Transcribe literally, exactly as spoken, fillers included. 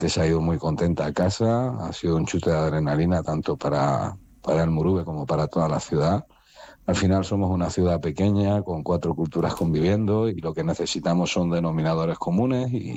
que se ha ido muy contenta a casa. Ha sido un chute de adrenalina tanto para, para el Murube como para toda la ciudad. Al final somos una ciudad pequeña con cuatro culturas conviviendo y lo que necesitamos son denominadores comunes y,